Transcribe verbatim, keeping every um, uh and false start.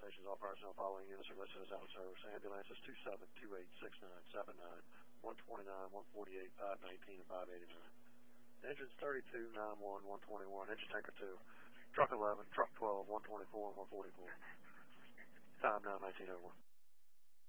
stations, all personnel following units are listed as out of service. Ambulances two seven, two eight, six nine, seven nine, one twenty-nine, one forty-eight, five nineteen, and five eighty-nine. Engines thirty-two, nine one, one twenty-one, engine tanker two, truck eleven, truck twelve, one twenty-four, and one forty-four. Time nine nineteen oh one.